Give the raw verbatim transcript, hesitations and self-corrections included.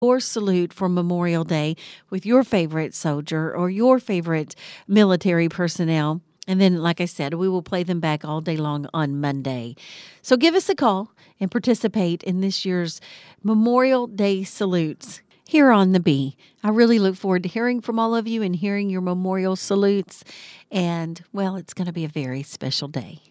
your salute for Memorial Day with your favorite soldier or your favorite military personnel. And then, like I said, we will play them back all day long on Monday. So give us a call and participate in this year's Memorial Day salutes here on the Bee. I really look forward to hearing from all of you and hearing your memorial salutes. And, well, it's going to be a very special day.